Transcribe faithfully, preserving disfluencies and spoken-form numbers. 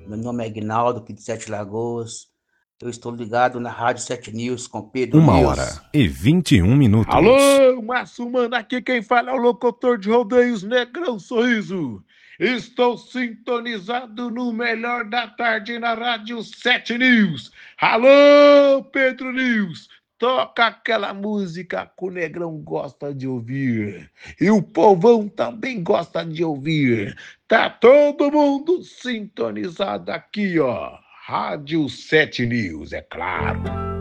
Meu nome é Aguinaldo, aqui de Sete Lagoas. Eu estou ligado na Rádio Sete News com Pedro Uma News. hora e vinte e um minutos. Alô, Márcio Mano, aqui quem fala é o locutor de rodeios Negrão Sorriso. Estou sintonizado no melhor da tarde na Rádio Sete News. Alô, Pedro News, toca aquela música que o Negrão gosta de ouvir. E o povão também gosta de ouvir. Tá todo mundo sintonizado aqui, ó. Rádio Sete News, é claro.